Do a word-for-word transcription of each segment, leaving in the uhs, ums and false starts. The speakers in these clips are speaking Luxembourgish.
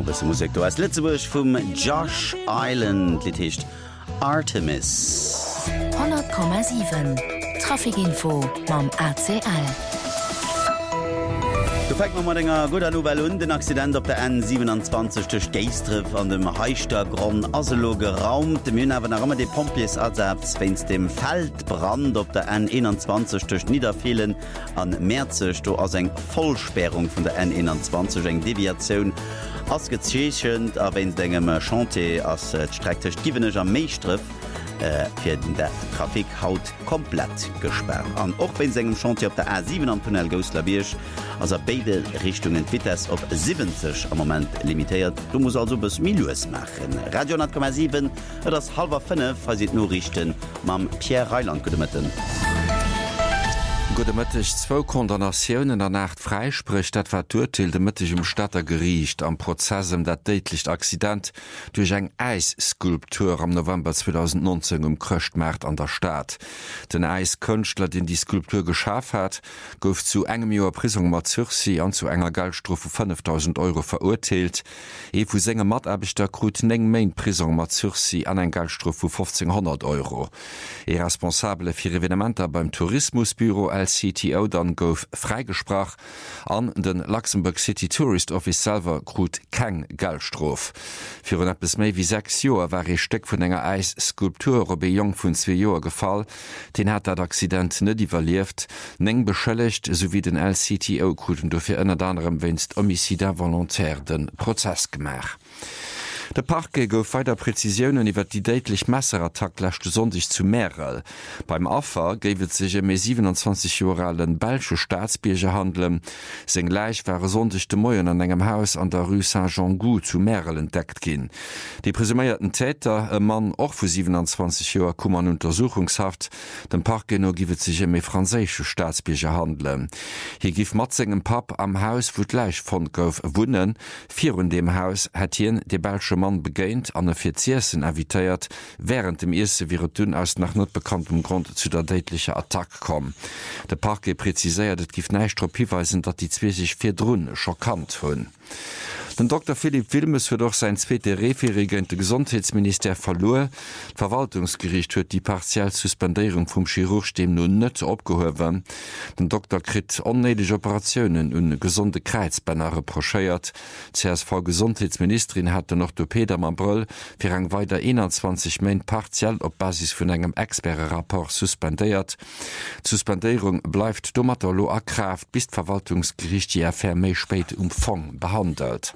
bisschen Musik. Du hast Lützeburg vom Josh Island, das heißt Artemis. hundert Komma sieben Trafikinfo beim A C L. Du fängt noch mal enger guter Nouvelle und den Accident auf der N siebenundzwanzig durch Geistreff an dem Heichtergrund Aselo geraumt. Dem Jün haben immer die Pompiers ersetzt, wenn es dem Feldbrand auf der N einundzwanzig durch Niederfehlen an Merzig, du als eine Vollsperrung von der N einundzwanzig, eine Deviation ausgezeichnet, aber wenn es dem Chantier als Strecke Givenich am Meistreff Äh, fir der Trafik haut komplett gesperrt an. Och wenn segem Chantier op der A sieben am Tunnel Gostlabiersch ass er beide Richtungen Wites op siebzig am moment limitiert. Du musst also bis Milus machen. Radio hundert Komma sieben et ass halber fünf versit nur richten mam Pierre Reiland gedemmetten. Gute Mittag, zwei Kondamnationen der Nacht freispricht, das war Urteil de Mittag im Stadtgericht am Prozess um das tödliche Accident durch eine Eisskulptur am November zweitausendneunzehn um Kröchtmarkt an der Stadt. Den Eiskünstler, den die Skulptur geschaffen hat, gouf zu engem Jahr Prisung mit Sursis und zu einer Geldstrafe von fünftausend Euro verurteilt. E vu senger Matarbeiter krut neng Main Prisung mit Sursis an eine Geldstrafe von fünfzehnhundert Euro. Er responsable für Evenementer beim Tourismusbüro als C T O dann gouf freigesprach an den Luxemburg City Tourist Office selber krut keng Geldstrof. Für un bis méi wie sechs Joer war e Steck vun enger Eisskulptur op e Jong vun zwei Joer gefall, den hat dat Accident net überlieft, neng beschëlligt sowie den L C T O kruten do fir ënner anderem wennst homicida volontär den Prozess gemach. Der Parke gouf weiter Präzisionen iwwer die deitlich Messerattack lächte sondig zu Merel. Beim Affer géwet sich e méi siebenundzwanzig Joralen Belsche Staatsbierge handeln. Seng gleich war sondig de Moien an engem Haus an der Rue Saint-Jean-Gou zu Merel entdeckt gin. Die presumierten Täter, e Mann och vu siebenundzwanzig Joer kummer Untersuchungshaft, dem Parke no giwet sich e méi franzésche Staatsbierge handeln. Hier gif Matzengem Pap am Haus wo gleich von gouf wunnen, vier in dem Haus hat hien de Belsche Mann begéint an fir Ziessen evitéiert, während dem erste virus dünn aus nach net bekanntem Grund zu der deitlicher Attack kom. De Parke preziséiert, et gif neichtropieweisen, dat die zwee sich fir Drun schockant hunn. Den Doktor Philipp Wilmes huet doch sein zweete Referigent de Gesundheitsminister verlor. Verwaltungsgericht huet die partiell Suspendierung vum Chirurg dem nun net opgehowen. Den Doktor krit onnedige Operationen un gesunde Kreizbänder reprochéiert. C S V Gesundheitsministerin hatte noch d'Opeder am Brüll fir eng weiter einundzwanzig Main partiell op Basis vun engem Expertrapport suspendiert. Suspendierung bleibt domatolo akraft, bis d'Verwaltungsgericht die Affaire méi spät umfang behandelt.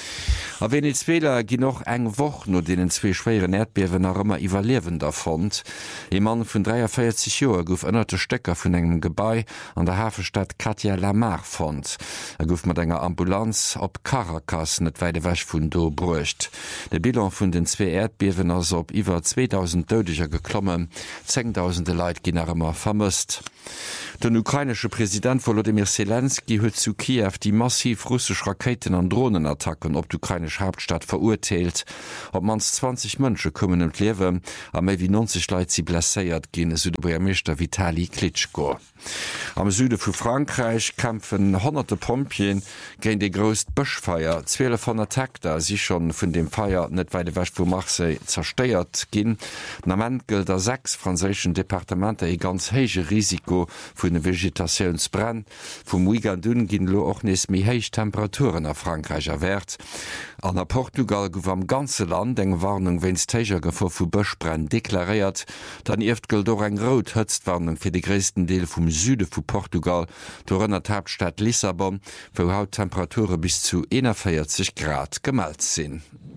A Venezuela gi noch eng woch no denen zwee schweren Erdbewen a ëmmer iwwerlewen davont. E Mann vun dreiundvierzig Joer gouf ënnerte Stecker vun engem Gebäi an der Hafenstadt Katia Lamar fand. Er gouf mat enger Ambulanz op Caracas net weide wäch vun do bruecht. De Bilan vun den zwee Erdbewen ass op iwwer zweitausend Dödeger geklommen, zehntausende Leiit ginn er ëmmer vermisst. Den ukrainesche Präsident Volodymyr Zelensky huet zu Kiew die massiv russsisch Raketen an Drohnenattacken op d'ukrainesch Hauptstadt verurteilt. Op mans zwanzig Mënsche kommen em Lewe, a méi wie neunzig Leiit sie blesséiert ginn Südbremischter Vitali Klitschko. Am Süde vu Frankreich kämpfen hunderte Pompien géint de gröst Bëschfeier. zwölfhundert Hektar si schon vun dem Feier net weide wäch vu Marseille zersteiert ginn. Nament gilt der sechs franzéschen Departementer e ganz héige Risiko vun de Vegetationsbrenn. Vum Weekend dun ginn lo och nes méi héich Temperaturen a Frankreich erwert. An der Portugal gouf am ganze Land eng Warnung wenns d'Teiger Gefahr vu Bëschbrenn deklariert, dann ieft gilt do eng Rot Hëtztwarnung fir de gréessten Deel vum Süde vu Portugal, do ënner Hauptstadt Lissabon, wo Hauttemperaturen bis zu einundvierzig Grad gemeldt sinn.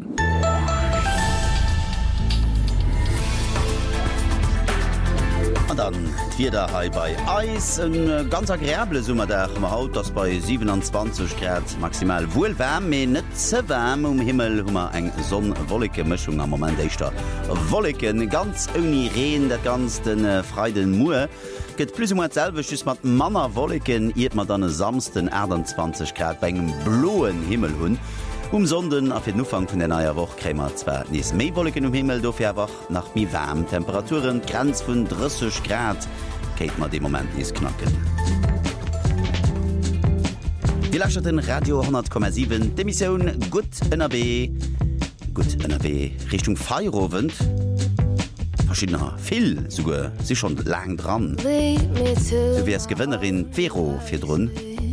Und dann wieder hai bei Eis en ganz agrable Summer der haut das bei siebenundzwanzig Grad maximal wohl wärm net ze wärm um Himmel hummer eng sonnenwolleke Mischung am moment eichter Wolken ganz uni Reen der ganz den äh, freiden Mue gët plus selbe mat Manner Wolken iet man dann samsten achtundzwanzig Grad bei engem bloen Himmel hunn. Um Sonden a fir den Ufang vun der naier Woch krämer zwer nies méi Wolken um Himmel dofirwach nach mi wärm Temperaturen Grenz vun dreißig Grad kéit mat de moment nies knacken. Gelascherten Radio hundert Komma sieben de Mission gut N R W gut N R W Richtung Feierowend verschiedener viel sogar sie schon lang dran du wärst Gewinnerin Vero für drin